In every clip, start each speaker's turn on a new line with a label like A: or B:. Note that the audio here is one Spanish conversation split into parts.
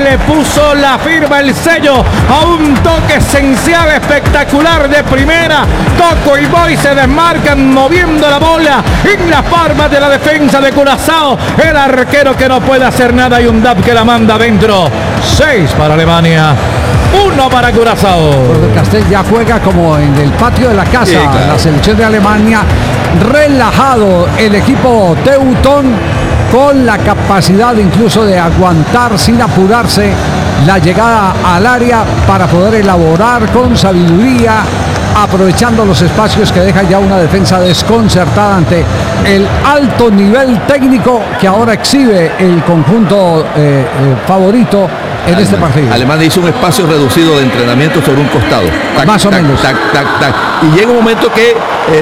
A: le puso la firma, el sello a un toque esencial, espectacular de primera. Toco y Boy se desmarcan moviendo la bola en las palmas de la defensa de Curazao. El arquero que no puede hacer nada y un DAP que la manda adentro. 6 para Alemania, 1 para Curazao.
B: Porque Castel ya juega como en el patio de la casa.
C: Sí, claro.
B: La selección de Alemania, relajado el equipo teutón, con la capacidad incluso de aguantar sin apurarse la llegada al área para poder elaborar con sabiduría, aprovechando los espacios que deja ya una defensa desconcertada ante el alto nivel técnico que ahora exhibe el conjunto favorito en este partido.
C: Alemania hizo un espacio reducido de entrenamiento sobre un costado. Tac,
B: más o
C: tac,
B: menos.
C: Tac, tac, tac. Y llega un momento que,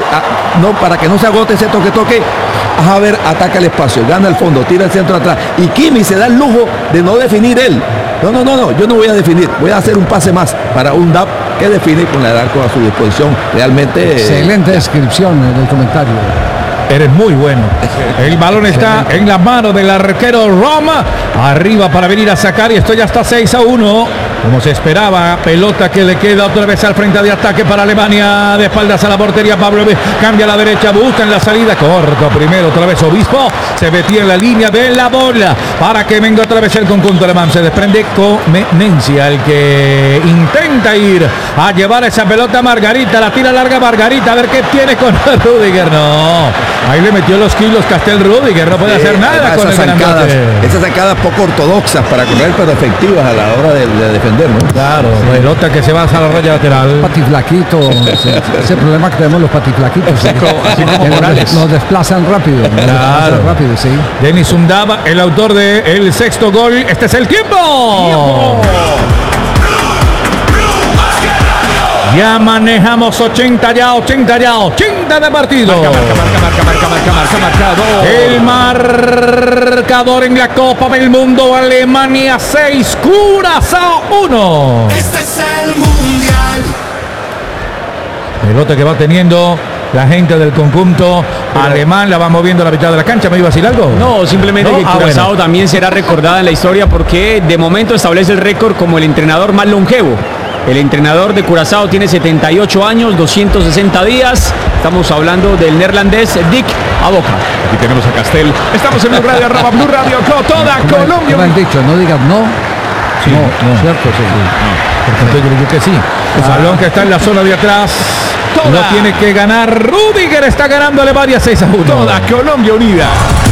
C: no, para que no se agote ese toque, Havertz ataca el espacio, gana el fondo, tira el centro atrás. Y Kimmich se da el lujo de no definir él. No, yo no voy a definir, voy a hacer un pase más para un DAP que define con el arco a su disposición. Realmente...
B: Excelente descripción en el comentario.
A: Eres muy bueno. El balón está en las manos del arquero Roma. Arriba para venir a sacar y esto ya está 6-1. Como se esperaba, pelota que le queda otra vez al frente de ataque para Alemania. De espaldas a la portería, Pablo cambia a la derecha, busca en la salida. Corto primero, otra vez Obispo. Se metía en la línea de la bola para que venga otra vez el conjunto alemán. Se desprende con Menencia, el que intenta ir a llevar esa pelota a Margarita. La tira larga Margarita, a ver qué tiene con Rüdiger. No. Ahí le metió los kilos Castel. Rüdiger no puede hacer nada con
C: esas zancadas poco ortodoxas para correr, pero efectivas a la hora de defender, ¿no?
A: Claro, pelota que se va hacia la raya lateral.
B: Patiflaquito, ese problema que tenemos los patiflaquitos.
A: Así como Morales.
B: Nos desplazan rápido.
A: Claro.
B: Rápido, sí.
A: Denis Undava, el autor del sexto gol. Este es el tiempo. Ya manejamos 80 de partido.
D: Marca.
A: El marcador en la Copa del Mundo: Alemania 6, Curazao 1.
D: Este es el mundial.
A: Pelota que va teniendo la gente del conjunto alemán, la va moviendo a la mitad de la cancha. ¿Me iba a decir algo?
E: No, simplemente que Curazao también será recordada en la historia porque de momento establece el récord como el entrenador más longevo. El entrenador de Curazao tiene 78 años, 260 días. Estamos hablando del neerlandés Dick Advocaat.
D: Aquí tenemos a Castel. Estamos en Blue Radio, @Blue Radio, con toda Colombia.
B: ¿Qué me han dicho? No digas no.
A: Sí,
B: no. ¿Cierto? Sí.
A: Porque yo creo que sí. El balón que está en la zona de atrás. Lo tiene que ganar Rüdiger. Está ganando Alemania 6-1.
D: Toda Colombia unida.